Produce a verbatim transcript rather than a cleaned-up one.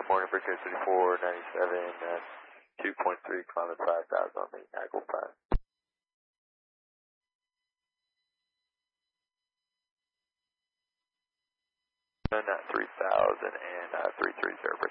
Good morning, Bridgegate City four ninety-seven, uh, two point three, climbing five thousand on the Eagle five. Not three thousand and uh, three three zero.